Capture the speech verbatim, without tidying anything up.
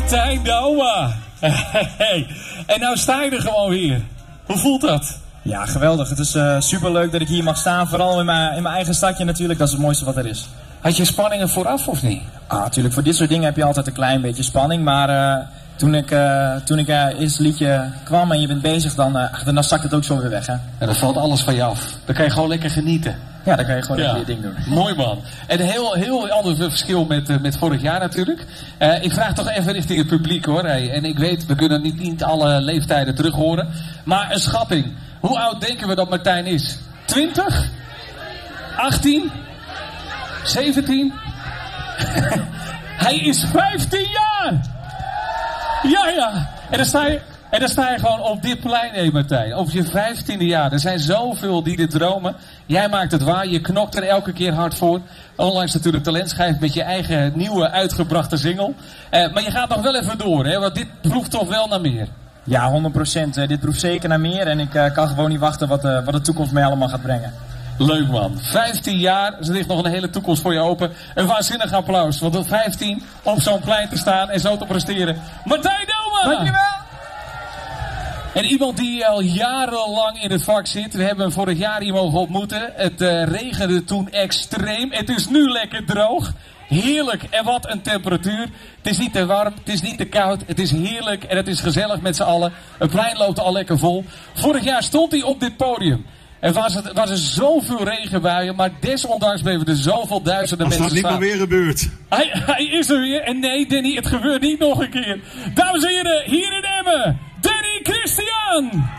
Martijn Dauma. Hey. En nou sta je er gewoon weer. Hoe voelt dat? Ja, geweldig. Het is uh, superleuk dat ik hier mag staan. Vooral in mijn, in mijn eigen stadje natuurlijk. Dat is het mooiste wat er is. Had je spanningen vooraf of niet? Ah, natuurlijk. Voor dit soort dingen heb je altijd een klein beetje spanning. Maar uh, toen ik, uh, toen ik uh, eerst liedje kwam en je bent bezig, dan, uh, dan zakt het ook zo weer weg. Hè? En dan valt alles van je af. Dan kan je gewoon lekker genieten. Ja, dan kan je gewoon ja. lekker je ding doen. Mooi man. En een heel, heel ander verschil met, uh, met vorig jaar natuurlijk. Uh, ik vraag toch even richting het publiek hoor. Hey. En ik weet, we kunnen niet, niet alle leeftijden terug horen. Maar een schatting. Hoe oud denken we dat Martijn is? twintig? achttien? zeventien? Hij is vijftien jaar! Ja, ja. En dan sta je, en dan sta je gewoon op dit plein, hé Martijn. Op je vijftiende jaar. Er zijn zoveel die dit dromen. Jij maakt het waar. Je knokt er elke keer hard voor. Onlangs natuurlijk talentschijf met je eigen nieuwe uitgebrachte single. Uh, maar je gaat nog wel even door, hè? Want dit proeft toch wel naar meer. Ja, honderd procent. Uh, dit proeft zeker naar meer. En ik uh, kan gewoon niet wachten wat, uh, wat de toekomst mij allemaal gaat brengen. Leuk man. vijftien jaar, er ligt nog een hele toekomst voor je open. Een waanzinnig applaus. Want op vijftien op zo'n plein te staan en zo te presteren. Martijn Dauma! Dankjewel! En iemand die al jarenlang in het vak zit. We hebben hem vorig jaar hier mogen ontmoeten. Het uh, regende toen extreem. Het is nu lekker droog. Heerlijk. En wat een temperatuur. Het is niet te warm, het is niet te koud. Het is heerlijk en het is gezellig met z'n allen. Het plein loopt al lekker vol. Vorig jaar stond hij op dit podium. En was, het, was er zoveel regenbuien, maar desondanks bleven er zoveel duizenden mensen staan. Als dat niet meer weer gebeurt. Hij, hij is er weer. En nee, Danny, het gebeurt niet nog een keer. Dames en heren, hier in Emmen, Danny Christian!